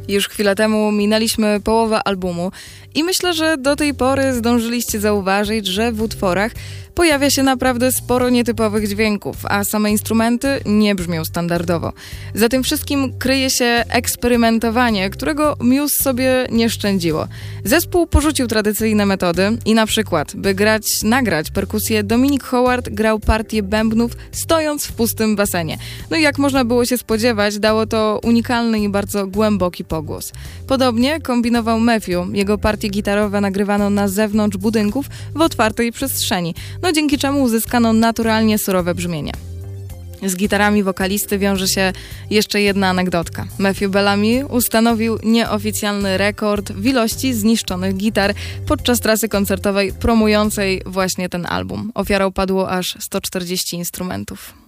Już chwilę temu minęliśmy połowę albumu i myślę, że do tej pory zdążyliście zauważyć, że w utworach pojawia się naprawdę sporo nietypowych dźwięków, a same instrumenty nie brzmią standardowo. Za tym wszystkim kryje się eksperymentowanie, którego Muse sobie nie szczędziło. Zespół porzucił tradycyjne metody i na przykład, by nagrać perkusję, Dominic Howard grał partię bębnów stojąc w pustym basenie. No i jak można było się spodziewać, dało to unikalny i bardzo głęboki pogłos. Podobnie kombinował Matthew. Jego partie gitarowe nagrywano na zewnątrz budynków w otwartej przestrzeni, dzięki czemu uzyskano naturalnie surowe brzmienie. Z gitarami wokalisty wiąże się jeszcze jedna anegdotka. Matthew Bellamy ustanowił nieoficjalny rekord w ilości zniszczonych gitar podczas trasy koncertowej promującej właśnie ten album. Ofiarą padło aż 140 instrumentów.